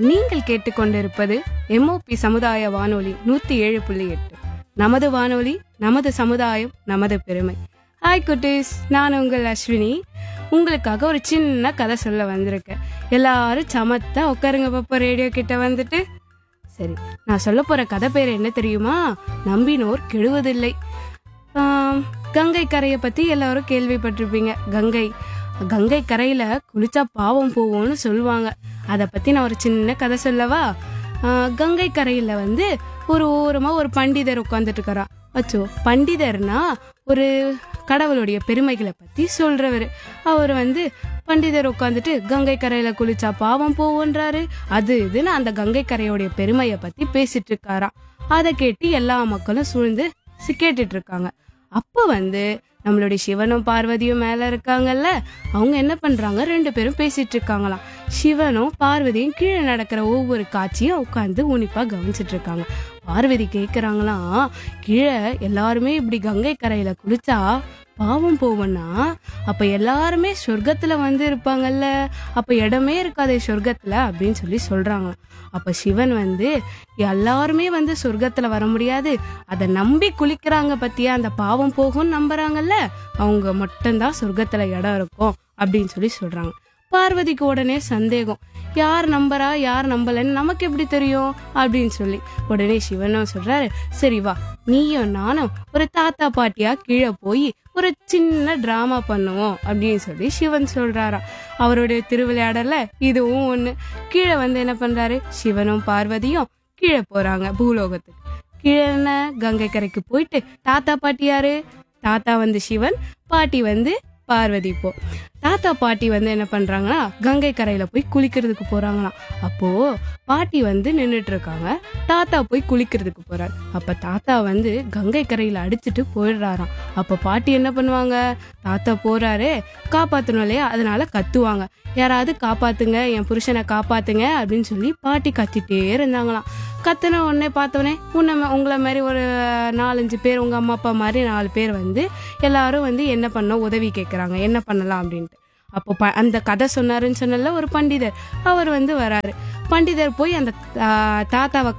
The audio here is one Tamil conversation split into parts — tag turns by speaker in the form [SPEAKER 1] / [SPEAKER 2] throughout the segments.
[SPEAKER 1] நீங்கள் கேட்டுக்கொண்டிருப்பது எம்ஓபி சமுதாய வானொலி 107.8. நமது வானொலி, நமது சமுதாயம், நமது பெருமை. ஹாய் குட்டீஸ், நான் உங்கள் அஸ்வினி. உங்களுக்காக ஒரு சின்ன கதை சொல்ல வந்திருக்கேன். எல்லாரும் சமத்தா உட்காருங்க பாப்பா, ரேடியோ கிட்ட வந்துட்டு. சரி, நான் சொல்ல போற கதை பேர் என்ன தெரியுமா? நம்பினோர் கெடுவதில்லை. கங்கை கரையை பத்தி எல்லாரும் கேள்விப்பட்டிருப்பீங்க. கங்கை கரையில குளிச்சா பாவம் போவோம்னு சொல்லுவாங்க. அதை பத்தி நான் ஒரு சின்ன கதை சொல்லவா? கங்கை கரையில ஒரு ஓரமா ஒரு பண்டிதர் உட்காந்துட்டு இருக்கிறான். அச்சோ, பண்டிதர்னா ஒரு கடவுளுடைய பெருமைகளை பத்தி சொல்றவரு. அவர் பண்டிதர் உட்காந்துட்டு கங்கை கரையில குளிச்சா பாவம் போவோன்றாரு. அது இதுன்னு அந்த கங்கை கரையோடைய பெருமையை பத்தி பேசிட்டு இருக்காராம். அதை கேட்டு எல்லா மக்களும் சூழ்ந்து கேட்டுட்டு இருக்காங்க. அப்ப நம்மளுடைய சிவனும் பார்வதியும் மேல இருக்காங்கல்ல, அவங்க என்ன பண்றாங்க, 2 பேரும் பேசிட்டு இருக்காங்களாம். சிவனும் பார்வதியும் கீழே நடக்கிற ஒவ்வொரு காட்சியும் உட்காந்து உன்னிப்பா கவனிச்சிட்டு இருக்காங்க. பார்வதி கேக்குறாங்களாம், கீழே எல்லாருமே இப்படி கங்கை கரையில குளிச்சா பாவம் போவன்னா அப்ப எல்லாருமே சொர்க்கத்துல இருப்பாங்கல்ல, அப்ப இடமே இருக்காதே சொர்க்கத்துல அப்படின்னு சொல்லி சொல்றாங்க. அப்ப சிவன் எல்லாருமே சொர்க்கத்துல வர முடியாது, அதை நம்பி குளிக்கிறாங்க பத்தியா, அந்த பாவம் போகும்னு நம்புறாங்கல்ல, அவங்க மட்டும்தான் சொர்க்கத்துல இடம் இருக்கும் அப்படின்னு சொல்லி சொல்றாங்க. பார்வதிக்கு உடனே சந்தேகம், யார் நம்பரா யார் நம்பலன்னு நமக்கு எப்படி தெரியும் அப்படின்னு சொல்லி உடனே சிவனும் சொல்றாரு, சரி வா, நீயும் நானும் ஒரு தாத்தா பாட்டியா கீழே போய் ஒரு சின்ன டிராமா பண்ணுவோம் அப்படின்னு சொல்லி சிவன் சொல்றாராம். அவருடைய திருவிளையாடல இதுவும் ஒண்ணு. கீழே என்ன பண்றாரு, சிவனும் பார்வதியும் கீழே போறாங்க பூலோகத்துக்கு. கீழே என்ன, கங்கை கரைக்கு போயிட்டு தாத்தா பாட்டி யாரு, தாத்தா சிவன், பாட்டி பார்வதி. இப்போ தாத்தா பாட்டி என்ன பண்றாங்கன்னா கங்கை கரையில போய் குளிக்கிறதுக்கு போறாங்களாம். அப்போ பாட்டி நின்னுட்டு இருக்காங்க, தாத்தா போய் குளிக்கிறதுக்கு போறாரு. அப்ப தாத்தா கங்கை கரையில அடிச்சுட்டு போயிடுறாராம். அப்ப பாட்டி என்ன பண்ணுவாங்க, தாத்தா போறாரு காப்பாத்தணும் இல்லையா, அதனால கத்துவாங்க, யாராவது காப்பாத்துங்க, என் புருஷனை காப்பாத்துங்க அப்படின்னு சொல்லி பாட்டி கத்திட்டே இருந்தாங்களாம். கத்துன உடனே பார்த்தோன்னே உங்களை மாதிரி ஒரு 4-5 பேர், உங்க அம்மா அப்பா மாதிரி 4 பேர் எல்லாரும் என்ன பண்ண உதவி கேட்கறாங்க, என்ன பண்ணலாம் அப்படின்ட்டு. அப்போ அந்த கதை சொன்னாருன்னு சொன்னல ஒரு பண்டிதர், அவர் வராரு. பண்டிதர் போய் அந்த தாத்தாவை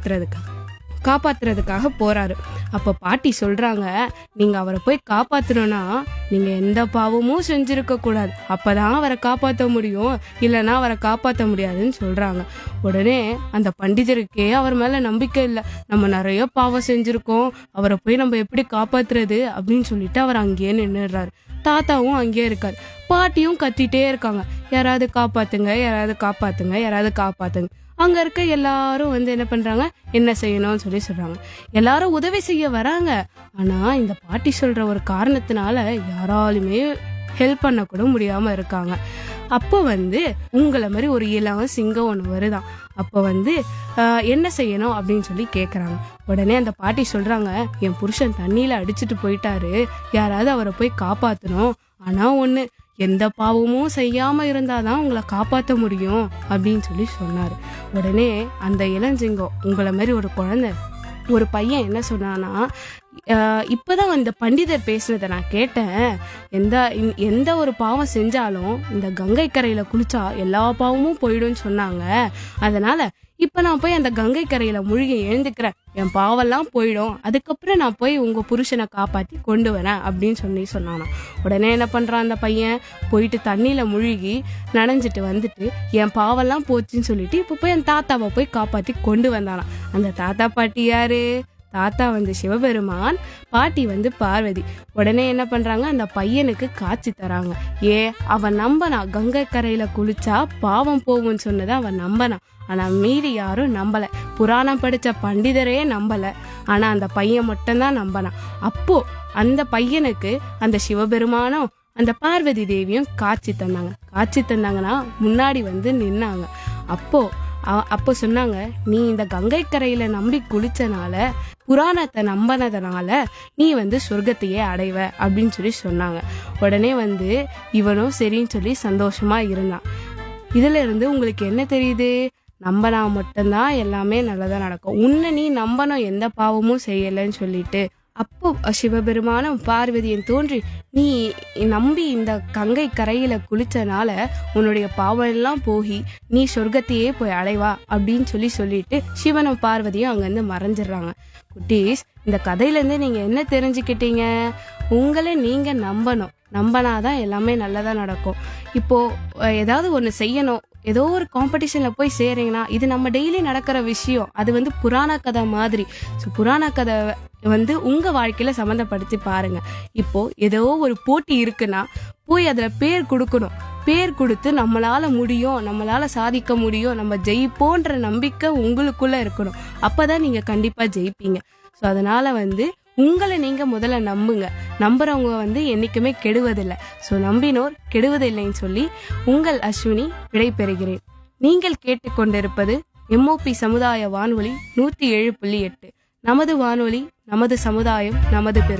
[SPEAKER 1] காப்பாத்துறதுக்காக போறாரு. அப்ப பாட்டி சொல்றாங்க, நீங்க அவரை போய் காப்பாத்தணும்னா நீங்க எந்த பாவமும் செஞ்சிருக்க கூடாது, அப்பதான் அவரை காப்பாத்த முடியும், இல்லைன்னா அவரை காப்பாத்த முடியாதுன்னு சொல்றாங்க. உடனே அந்த பண்டிதருக்கே அவர் மேல நம்பிக்கை இல்லை, நம்ம நிறைய பாவம் செஞ்சிருக்கோம், அவரை போய் நம்ம எப்படி காப்பாத்துறது அப்படின்னு சொல்லிட்டு அவர் அங்கேயே நின்னுடுறாரு. தாத்தாவும் அங்கேயே இருக்காரு. பாட்டியும் கத்திட்டே இருக்காங்க, யாராவது காப்பாத்துங்க, யாராவது காப்பாத்துங்க, யாராவது காப்பாத்துங்க. அங்க இருக்க எல்லாரும் என்ன பண்றாங்க, என்ன செய்யணும்னு சொல்லி சொல்றாங்க. எல்லாரும் உதவி செய்ய வராங்க. ஆனா இந்த பாட்டி சொல்ற ஒரு காரணத்தினால யாராலுமே ஹெல்ப் பண்ண கூட முடியாம இருக்காங்க. அப்போ உங்களை மாதிரி ஒரு இளம் சிங்கம் ஒண்ணு வருதான். அப்போ என்ன செய்யணும் அப்படின்னு சொல்லி கேக்குறாங்க. உடனே அந்த பாட்டி சொல்றாங்க, என் புருஷன் தண்ணியில அடிச்சுட்டு போயிட்டாரு, யாராவது அவரை போய் காப்பாத்தணும், ஆனா ஒண்ணு, எந்த பாவமும் செய்யாம இருந்தாதான் உங்களை காப்பாத்த முடியும் அப்படின்னு சொல்லி சொன்னாரு. உடனே அந்த இளஞ்சிங்கம், உங்களை மாதிரி ஒரு பையன் என்ன சொன்னானா, இப்பதான் இந்த பண்டிதர் பேசினதை நான் கேட்டேன், எந்த ஒரு பாவம் செஞ்சாலும் இந்த கங்கை கரையில குளிச்சா எல்லா பாவமும் போயிடும்னு சொன்னாங்க, அதனால இப்ப நான் போய் அந்த கங்கை கரையில முழுகி எழுந்துக்கிறேன், என் பாவெல்லாம் போயிடும், அதுக்கப்புறம் நான் போய் உங்க புருஷனை காப்பாத்தி கொண்டு வரேன் அப்படின்னு சொன்னானா. உடனே என்ன பண்றான் அந்த பையன், போயிட்டு தண்ணியில முழுகி நனைஞ்சிட்டு என் பாவெல்லாம் போச்சுன்னு சொல்லிட்டு இப்ப போய் என் தாத்தாவை போய் காப்பாத்தி கொண்டு வந்தானா. அந்த தாத்தா பாட்டி யாரு, தாத்தா சிவபெருமான், பாட்டி பார்வதி. உடனே என்ன பண்றாங்க, அந்த பையனுக்கு காட்சி தராங்க. அவன் நம்பனா கங்கை கரையில குளிச்சா பாவம் போகும்னு சொன்னதை அவன் நம்பனா. ஆனா மீறி யாரும் நம்பல, புராணம் படிச்ச பண்டிதரே நம்பல, ஆனா அந்த பையன் மட்டும்தான் நம்பனான். அப்போ அந்த பையனுக்கு அந்த சிவபெருமானும் அந்த பார்வதி தேவியும் காட்சி தந்தாங்கன்னா முன்னாடி நின்னாங்க. அப்போ சொன்னாங்க, நீ இந்த கங்கை கரையில நம்பி குளிச்சனால, புராணத்தை நம்பினதுனால நீ சொர்க்கத்தையே அடைவ அப்படின்னு சொல்லி சொன்னாங்க. உடனே இவனும் சரின்னு சொல்லி சந்தோஷமா இருந்தான். இதுல இருந்து உங்களுக்கு என்ன தெரியுது, நம்பினா மட்டும்தான் எல்லாமே நல்லதா நடக்கும். உன்னை நீ நம்பணும், எந்த பாவமும் செய்யலைன்னு சொல்லிட்டு அப்போ சிவபெருமானும் பார்வதியும் தோன்றி, நீ நம்பி இந்த கங்கை கரையில குளிச்சனால உன்னுடைய பாவம் எல்லாம் போகி நீ சொர்க்கத்தையே போய் அடைவா அப்படின்னு சொல்லிட்டு சிவனும் பார்வதியும் அங்கிருந்து மறைஞ்சிடுறாங்க. குட்டீஸ், இந்த கதையில இருந்து நீங்க என்ன தெரிஞ்சுக்கிட்டீங்க? உங்களை நீங்க நம்பணும். நம்பினாதான் எல்லாமே நல்லதா நடக்கும். இப்போ ஏதாவது ஒன்று செய்யணும், ஏதோ ஒரு காம்படிஷன்ல போய் சேரீங்கன்னா, இது நம்ம டெய்லி நடக்கிற விஷயம். அது புராண கதை மாதிரி. ஸோ புராண கதை உங்க வாழ்க்கையில சம்மந்தப்படுத்தி பாருங்க. இப்போ ஏதோ ஒரு போட்டி இருக்குன்னா போய் அதுல பேர் கொடுக்கணும். பேர் கொடுத்து நம்மளால முடியும், நம்மளால சாதிக்க முடியும், நம்ம ஜெயிப்போன்ற நம்பிக்கை உங்களுக்குள்ள இருக்கணும். அப்பதான் நீங்க கண்டிப்பா ஜெயிப்பீங்க. ஸோ அதனால உங்களை நீங்க முதல்ல நம்புங்க. நம்புறவங்க என்னைக்குமே கெடுவதில்லை. ஸோ நம்பினோர் கெடுவதில்லைன்னு சொல்லி உங்கள் அஸ்வினி விடைபெறுகிறேன். நீங்கள் கேட்டுக்கொண்டிருப்பது MOP சமுதாய வானொலி 107.8. நமது வானொலி, நமது சமுதாயம், நமது பெருமை.